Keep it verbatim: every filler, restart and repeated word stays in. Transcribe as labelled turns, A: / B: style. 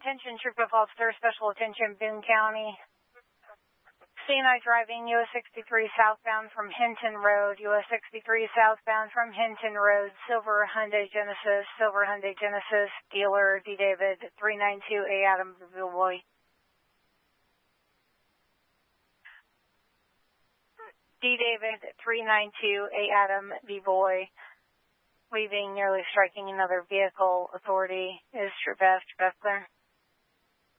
A: attention, Troop of Officer, special attention, Boone County. C and I driving U S sixty-three southbound from Hinton Road, U S sixty-three southbound from Hinton Road, Silver Hyundai Genesis, Silver Hyundai Genesis, dealer D. David, three nine two A Adam, Boy. D. David, three nine two A Adam, B-Boy, leaving, nearly striking another vehicle. Authority is Troop F, Troop F clear.